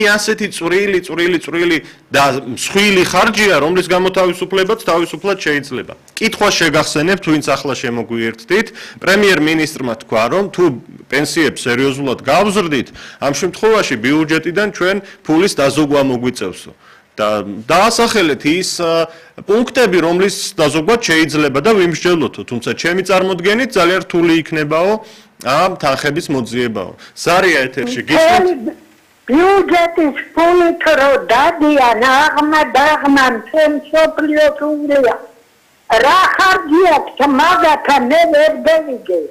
ასეთი წვრილი და მსხვილი ხარჯია, რომლის გამოთავისუფლებაც თავისუფლად შეიძლება. კითხვა შეგახსენებთ, ვინც ახლა შემოგვიერთდით, პრემიერ-მინისტრმა თქვა, რომ თუ პენსიებს სერიოზულად გავზრდით, ამ შემთხვევაში ბიუჯეტიდან ჩვენ ფულის დაზოგვა მოგვიწევსო. და დაასახელეთ ის პუნქტები, რომლის დაზოგვა შეიძლება და ვიმსჯელოთო, თუმცა ჩემი წარმოდგენით ძალიან რთული იქნებაო ამ თანხების მოძიებაო. სარია ეთერში გისმენთ? ბიუჯეტის ფულით რო დადიან დაღმა მსოფლიოსურია. რა ხარჯიათ მაგათა მე ვერ დავიგე.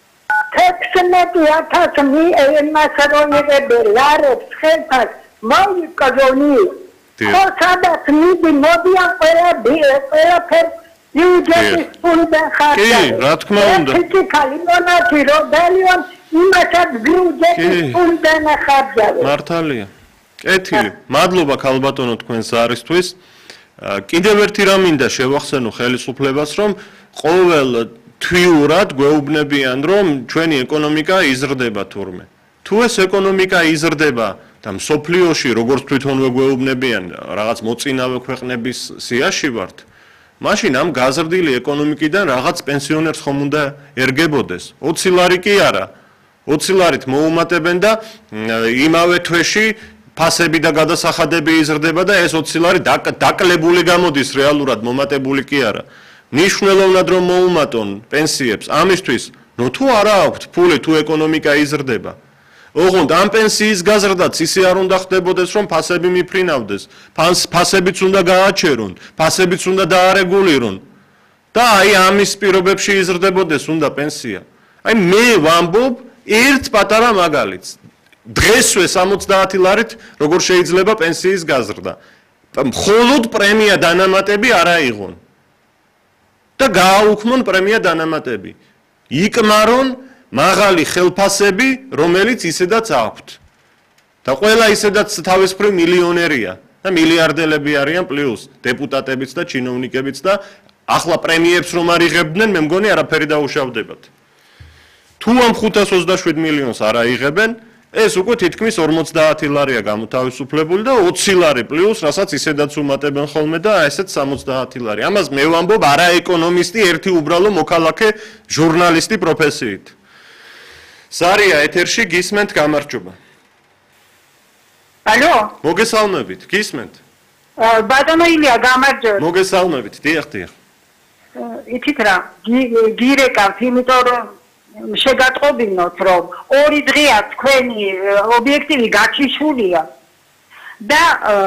16,000 იმას რო იღებენ ლარებს ხელფას მოიკადონი. ხოსადაც მოდიან ყველაფერს ბიუჯეტის ფულიდან ხარჯავენ. კი, რა თქმა უნდა. ფიზიკალი მონათი რო დალიონ იმასაც ბიუჯეტის ფულიდან ხარჯავენ. მართალია. კეთილი. მადლობა ქალბატონო თქვენს არისთვის. კიდევ ერთი რამ მინდა შევახსენო ხელისუფლებას, რომ ყოველ თვიურად გვეუბნებიან, რომ ჩვენი ეკონომიკა იზრდება თურმე. თუ ეს ეკონომიკა იზრდება და მსოფლიოში როგორც თვითონვე გვეუბნებიან, რაღაც მოწინავე ქვეყნების სიაში ვართ, მაშინ ამ გაზრდილი ეკონომიკიდან რაღაც პენსიონერს ხომ უნდა ერგებოდეს. 20 ლარი კი არა. 20 ლარით მოუმატებენ და იმავე თვეში ფასები და გადასახადები იზრდება და ეს 20 ლარი დაკლებული გამოდის რეალურად მომატებული კი არა. ნიშნულოვნად რომ მოუმატონ პენსიებს ამისთვის, ნუ თუ არა აქვთ ფული თუ ეკონომიკა იზრდება. ოღონდ ამ პენსიის გაზრდაც ისე არ უნდა ხდებოდეს, რომ ფასები მიფრინავდეს. ფასებიც უნდა გააჩერონ, ფასებიც უნდა დაარეგულირონ. და აი ამის პირობებში იზრდებოდეს უნდა პენსია. აი მე ვამბობ ერთ პატარა მაგალითს. დღესვე 70 ლარით როგორ შეიძლება პენსიის გაზრდა. მხოლოდ პრემია დანამატები არ აიღონ. და გააუქმონ პრემია დანამატები. იკმარონ მაღალი ხელფასები, რომელიც ისედაც აქვთ. და ყველა ისედაც თავისუფლ მილიონერია და მილიარდელები არიან პლუს დეპუტატებიც და ჩინოვნიკებიც და ახლა პრემიებს რომ არ იღებდნენ, მე მგონი არაფერი დაუშავდებათ. თუ ამ 527 მილიონს არ აიღებენ, ეს უკვე თითქმის 50 ლარია გამოთავისუფლებული და 20 ლარი პლუს, რასაც ისედაც უმატებენ ხოლმე და ესეც 70 ლარი. ამას მე ვამბობ არა ეკონომისტი, ერთი უბრალო მოქალაქე ჟურნალისტი პროფესიით. სარია ეთერში გისმენთ, გამარჯობა. ალო? მოგესალმებით, გისმენთ. ბატონო ილია, გამარჯობა. მოგესალმებით, დიახ. იცით რა, გირეკავთ, იმიტომ რომ შეგატყობინოთ, რომ 2 დღეა თქვენი ობიექტივი გაჩიშულია და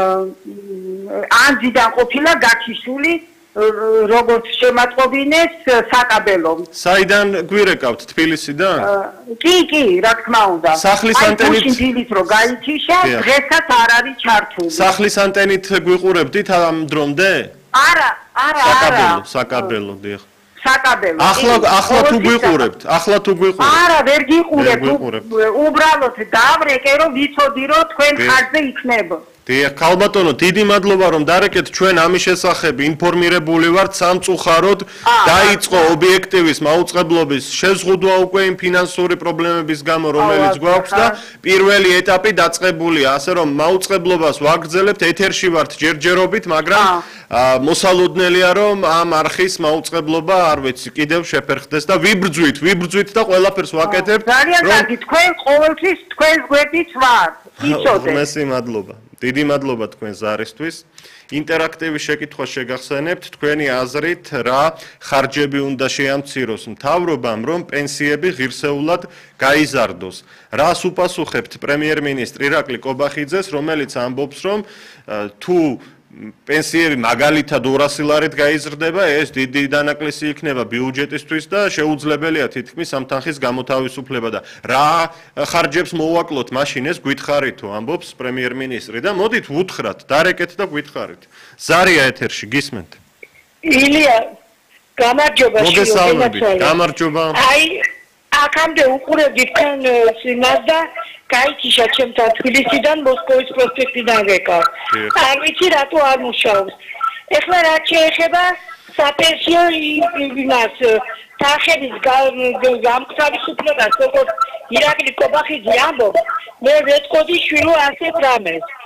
ანძიდან ყოფილა გაჩიშული როგორც შემატყობინეს საკაბელომ. საიდან გვირეკავთ, თბილისიდან? კი, რა თქმა უნდა. სახლის ანტენით დილით რო გაიჩიშა, დღესაც არ არის ჩართული. სახლის ანტენით გვიყურებდით ამ დრომდე? არა. საკაბელო, დიახ. საკაბელო. ახლა თუ გვიყურებთ? არა, ვერ გიყურებთ. უბრალოდ დავრეკე, რომ ვიცოდი, რომ თქვენ ხარჯზე იქნება. დიახ, ქალბატონო, დიდი მადლობა რომ დარეკეთ, ჩვენ ამის შესახებ ინფორმირებული ვართ სამწუხაროდ, დაიწყო ობიექტივის მაუწყებლობის შეზღუდვა უკვე იმ ფინანსური პრობლემების გამო, რომელიც გვაქვს და პირველი ეტაპი დაწყებულია, ასე რომ მაუწყებლობას ვაგრძელებთ, ეთერში ვართ ჯერჯერობით, მაგრამ მოსალოდნელია რომ ამ არხის მაუწყებლობა არ ვიცი, კიდევ შეფერხდეს და ვიბრძვით და ყველაფერს ვაკეთებთ. ძალიან კარგი, თქვენ ყოველთვის თქვენს გვერდით ვართ. იცოდეთ. მესი მადლობა. დიდი მადლობა თქვენს არისთვის. ინტერაქტივი შეკითხვა შეგახსენებთ, თქვენი აზრით რა ხარჯები უნდა შეამციროს მთავრობამ, რომ პენსიები ღირსეულად გაიზარდოს. რას უპასუხებთ პრემიერ-მინისტრ ირაკლი კობახიძეს, რომელიც ამბობს, რომ თუ პენსიები მაგალითად 200 ლარით გაიზრდება, ეს დიდი დანაკლისი იქნება ბიუჯეტისთვის და შეუძლებელია თითქმის ამ თანხის გამოთავისუფლება და რა ხარჯებს მოვაკლოთ მაშინ ეს გითხარითო, ამბობს პრემიერ-მინისტრი და მოდით ვუთხრათ, დარეკეთ და გითხარით. ზარია ეთერში, გისმენთ. ილია, გამარჯობა. მოგესალმებით, გამარჯობა. აი, აქამდე უყურებდი თქვენ სიმას და გაიჩიშა ჩემთან თბილისიდან მოსკოვის პროსპექტიდან რეკა. არ ვიცი რატო არ მუშაობს. ეხლა რაც შეეხება საპენსიო იმას თანხების გამთავისუფლებას როგორც ირაკლი კობახიძე ამბობს მე ვეთქოდი შვილო ასეთ რამეს